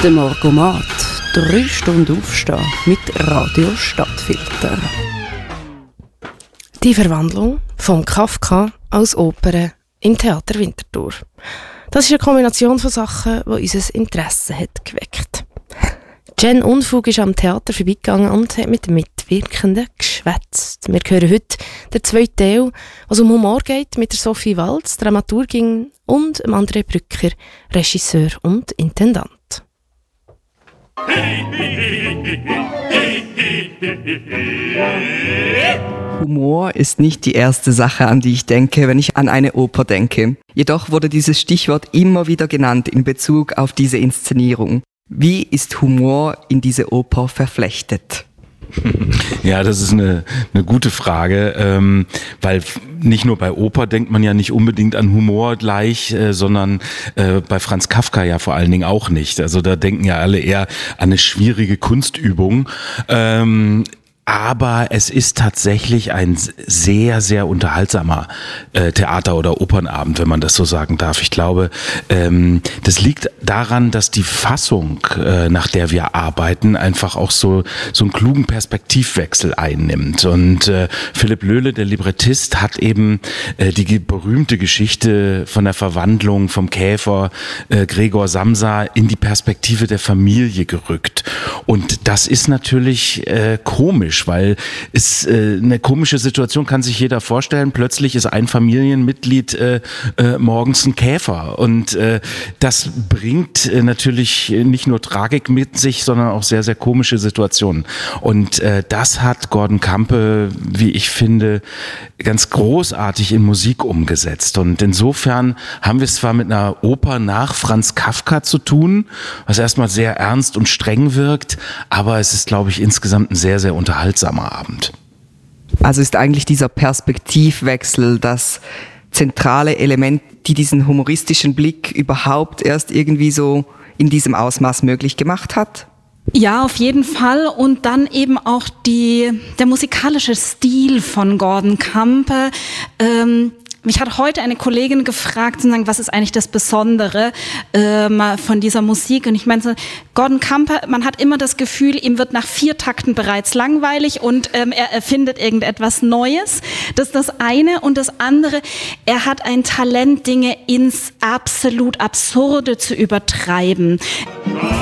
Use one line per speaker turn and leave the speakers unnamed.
Der Morgomat. 3 Stunden aufstehen mit Radio Stadtfilter.
Die Verwandlung von Kafka als Oper im Theater Winterthur. Das ist eine Kombination von Sachen, die unser Interesse hat geweckt. Jen Unfug ist am Theater vorbeigegangen und hat mit den Mitwirkenden geschwätzt. Wir hören heute den zweiten Teil, was um Humor geht, mit der Sophie Walz, Dramaturgin, und André Brücker, Regisseur und Intendant.
Humor ist nicht die erste Sache, an die ich denke, wenn ich an eine Oper denke. Jedoch wurde dieses Stichwort immer wieder genannt in Bezug auf diese Inszenierung. Wie ist Humor in diese Oper verflechtet?
Ja, das ist eine gute Frage, weil nicht nur bei Oper denkt man ja nicht unbedingt an Humor gleich, sondern bei Franz Kafka ja vor allen Dingen auch nicht. Also da denken ja alle eher an eine schwierige Kunstübung. Aber es ist tatsächlich ein sehr, sehr unterhaltsamer Theater- oder Opernabend, wenn man das so sagen darf. Ich glaube, das liegt daran, dass die Fassung, nach der wir arbeiten, einfach auch so einen klugen Perspektivwechsel einnimmt. Und Philipp Löhle, der Librettist, hat eben die berühmte Geschichte von der Verwandlung vom Käfer Gregor Samsa in die Perspektive der Familie gerückt. Und das ist natürlich komisch, weil es eine komische Situation kann sich jeder vorstellen. Plötzlich ist ein Familienmitglied morgens ein Käfer und das bringt natürlich nicht nur Tragik mit sich, sondern auch sehr, sehr komische Situationen. Und das hat Gordon Campe, wie ich finde, ganz großartig in Musik umgesetzt. Und insofern haben wir es zwar mit einer Oper nach Franz Kafka zu tun, was erstmal sehr ernst und streng wirkt, aber es ist, glaube ich, insgesamt ein sehr, sehr unterhaltsamer Abend.
Also ist eigentlich dieser Perspektivwechsel das zentrale Element, die diesen humoristischen Blick überhaupt erst irgendwie so in diesem Ausmaß möglich gemacht hat?
Ja, auf jeden Fall. Und dann eben auch der musikalische Stil von Gordon Campe. Mich hat heute eine Kollegin gefragt, was ist eigentlich das Besondere von dieser Musik? Und ich meinte, Gordon Campe, man hat immer das Gefühl, ihm wird nach 4 Takten bereits langweilig und er erfindet irgendetwas Neues. Das ist das eine. Und das andere, er hat ein Talent, Dinge ins absolut Absurde zu übertreiben.